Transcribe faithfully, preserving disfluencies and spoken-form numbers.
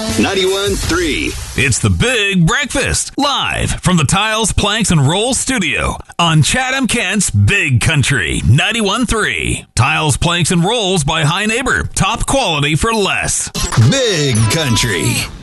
ninety-one point three. It's the Big Breakfast, live from the Tiles, Planks, and Rolls studio on Chatham Kent's Big Country, ninety-one point three. Tiles, Planks, and Rolls by High Neighbor. Top quality for less. Big Country.